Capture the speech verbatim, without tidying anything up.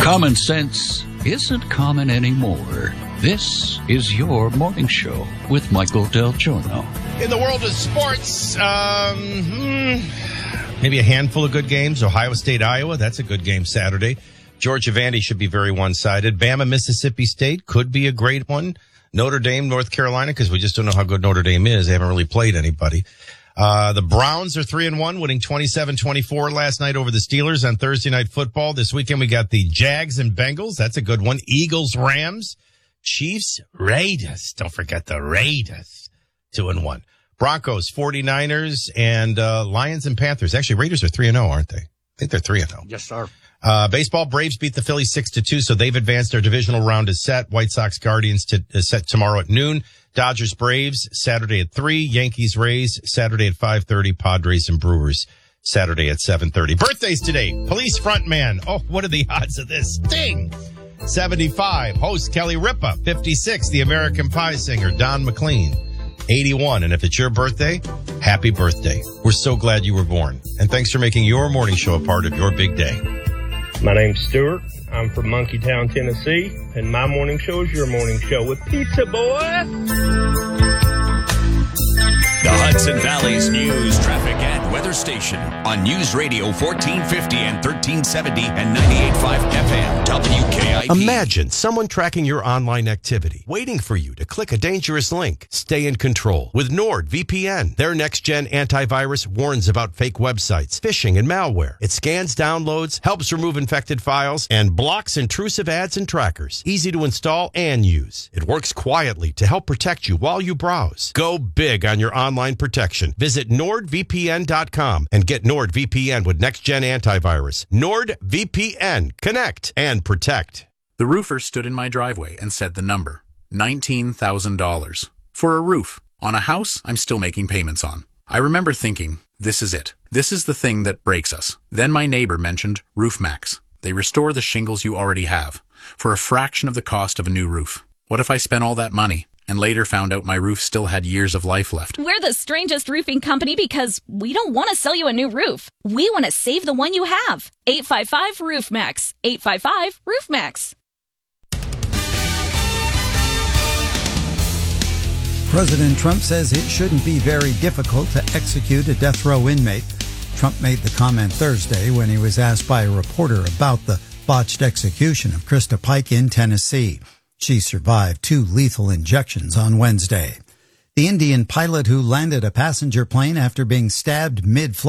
Common sense isn't common anymore. This is your morning show with Michael Del Giorno. In the world of sports, um, hmm, maybe a handful of good games. Ohio State, Iowa, that's a good game Saturday. Georgia Vandy should be very one-sided. Bama, Mississippi State could be a great one. Notre Dame, North Carolina, because we just don't know how good Notre Dame is. They haven't really played anybody. Uh, the Browns are three and one, winning twenty-seven twenty-four last night over the Steelers on Thursday Night Football. This weekend we got the Jags and Bengals. That's a good one. Eagles, Rams, Chiefs, Raiders. Don't forget the Raiders. Two and one. Broncos, 49ers, and uh, Lions and Panthers. Actually, Raiders are three and oh, aren't they? I think they're three and oh. Yes, sir. Uh, baseball, Braves beat the Phillies six to two, so they've advanced. Their divisional round is set. White Sox, Guardians to, is set tomorrow at noon. Dodgers, Braves, Saturday at three. Yankees, Rays, Saturday at five thirty. Padres and Brewers, Saturday at seven thirty. Birthdays today. Police frontman. Oh, what are the odds of this? Sting, seventy-five. Host Kelly Ripa, fifty-six. The American Pie singer, Don McLean, eighty-one. And if it's your birthday, happy birthday. We're so glad you were born. And thanks for making your morning show a part of your big day. My name's Stuart. I'm from Monkeytown, Tennessee, and my morning show is your morning show with Pizza Boy. The Hudson Valley's news, traffic, and weather station on News Radio fourteen fifty and thirteen seventy and ninety-eight point five F M W K I P. Imagine someone tracking your online activity, waiting for you to click a dangerous link. Stay in control with NordVPN. Their next-gen antivirus warns about fake websites, phishing, and malware. It scans downloads, helps remove infected files, and blocks intrusive ads and trackers. Easy to install and use. It works quietly to help protect you while you browse. Go big on your online protection. Visit Nord V P N dot com and get NordVPN with next-gen antivirus. NordVPN. Connect and protect. The roofer stood in my driveway and said the number, nineteen thousand dollars. For a roof on a house I'm still making payments on. I remember thinking, this is it. This is the thing that breaks us. Then my neighbor mentioned RoofMax. They restore the shingles you already have for a fraction of the cost of a new roof. What if I spent all that money and later found out my roof still had years of life left? We're the strangest roofing company because we don't want to sell you a new roof. We want to save the one you have. eight five five RoofMax. eight five five RoofMax. President Trump says it shouldn't be very difficult to execute a death row inmate. Trump made the comment Thursday when he was asked by a reporter about the botched execution of Krista Pike in Tennessee. She survived two lethal injections on Wednesday. The Indian pilot who landed a passenger plane after being stabbed mid-flight